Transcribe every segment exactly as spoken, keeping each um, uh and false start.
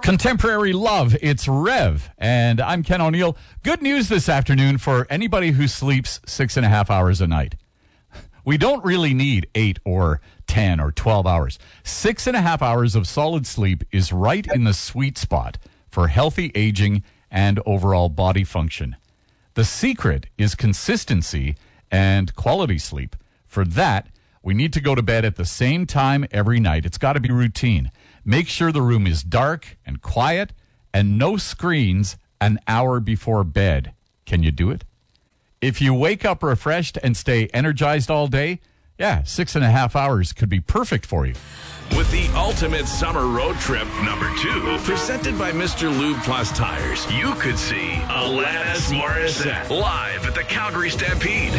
Contemporary love, it's Rev, and I'm Ken O'Neill. Good news this afternoon for anybody who sleeps six and a half hours a night. We don't really need eight or ten or twelve hours. Six and a half hours of solid sleep is right in the sweet spot for healthy aging and overall body function. The secret is consistency and quality sleep. For that, we need to go to bed at the same time every night. It's got to be routine. Make sure the room is dark and quiet and no screens an hour before bed. Can you do it? If you wake up refreshed and stay energized all day, yeah, six and a half hours could be perfect for you. With the ultimate summer road trip number two, presented by Mister Lube Plus Tires, you could see Alanis Morissette live at the Calgary Stampede.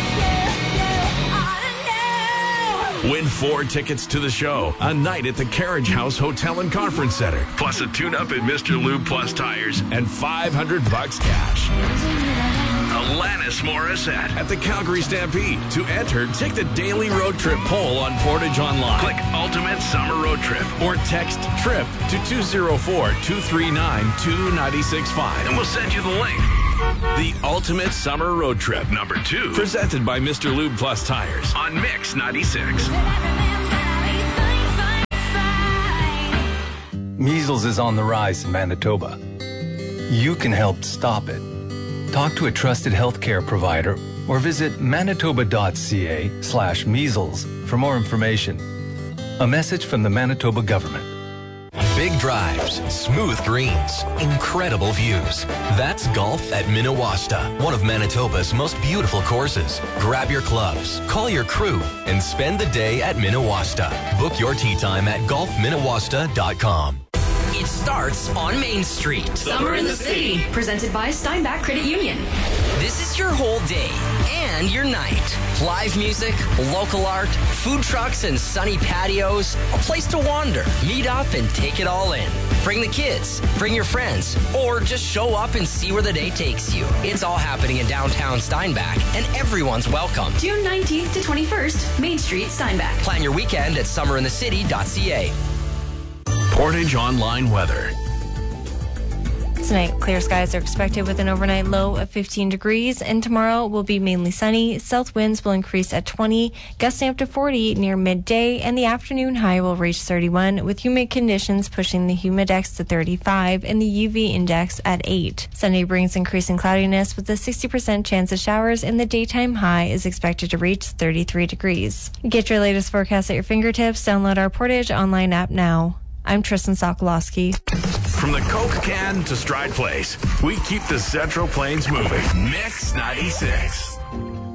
Win four tickets to the show, a night at the Carriage House Hotel and Conference Center, plus a tune-up at Mister Lube Plus Tires, and five hundred bucks cash. Alanis Morissette at the Calgary Stampede. To enter, take the daily road trip poll on Portage Online. Click Ultimate Summer Road Trip or text TRIP to two zero four, two three nine, two nine six five and we'll send you the link. The Ultimate Summer Road Trip number two, presented by Mister Lube Plus Tires on Mix ninety-six. Measles is on the rise in Manitoba. You can help stop it. Talk to a trusted healthcare provider or visit manitoba.ca slash measles for more information. A message from the Manitoba government. Big drives, smooth greens, incredible views. That's golf at Minawasta, one of Manitoba's most beautiful courses. Grab your clubs, call your crew, and spend the day at Minawasta. Book your tee time at golf minawasta dot com. It starts on Main Street. Summer in the City, presented by Steinbach Credit Union. This is your whole day and your night. Live music, local art, food trucks and sunny patios, a place to wander, meet up and take it all in. Bring the kids, bring your friends, or just show up and see where the day takes you. It's all happening in downtown Steinbach, and everyone's welcome. June nineteenth to twenty-first, Main Street, Steinbach. Plan your weekend at summer in the city dot c a. Portage Online weather. Tonight, clear skies are expected with an overnight low of fifteen degrees, and tomorrow will be mainly sunny. South winds will increase at twenty, gusting up to forty near midday, and the afternoon high will reach thirty-one, with humid conditions pushing the humidex to thirty-five and the U V index at eight. Sunday brings increasing cloudiness with a sixty percent chance of showers, and the daytime high is expected to reach thirty-three degrees. Get your latest forecast at your fingertips. Download our Portage Online app now. I'm Tristan Sokolowski. From the Coke can to Stride Place, we keep the Central Plains moving. Mix ninety-six.